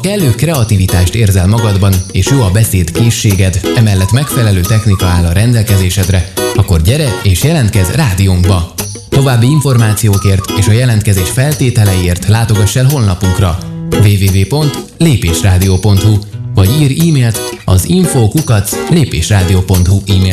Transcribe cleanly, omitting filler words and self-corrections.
kellő kreativitást érzel magadban, és jó a beszéd készséged, emellett megfelelő technika áll a rendelkezésedre, akkor gyere és jelentkezz rádiónkba! További információkért és a jelentkezés feltételeiért látogass el honlapunkra www.lépésradio.hu vagy írj e-mailt az info@lépésradio.hu e-mail